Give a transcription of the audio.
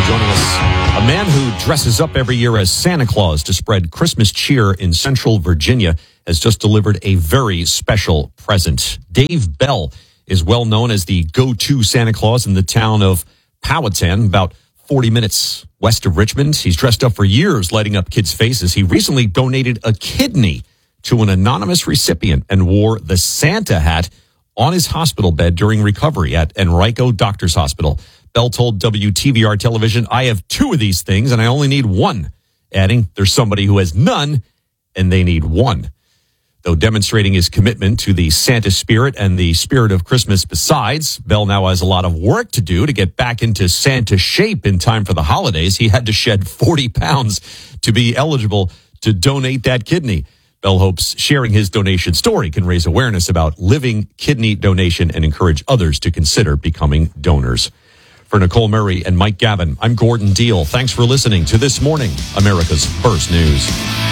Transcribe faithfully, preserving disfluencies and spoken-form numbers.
for joining us. A man who dresses up every year as Santa Claus to spread Christmas cheer in Central Virginia has just delivered a very special present. Dave Bell is well known as the go-to Santa Claus in the town of Powhatan, about forty minutes west of Richmond. He's dressed up for years, lighting up kids' faces. He recently donated a kidney to an anonymous recipient and wore the Santa hat on his hospital bed during recovery at Enrico Doctors Hospital. Bell told W T V R television, "I have two of these things and I only need one," adding, "There's somebody who has none and they need one." Though demonstrating his commitment to the Santa spirit and the spirit of Christmas besides, Bell now has a lot of work to do to get back into Santa shape in time for the holidays. He had to shed forty pounds to be eligible to donate that kidney. Bell hopes sharing his donation story can raise awareness about living kidney donation and encourage others to consider becoming donors. For Nicole Murray and Mike Gavin, I'm Gordon Deal. Thanks for listening to This Morning, America's First News.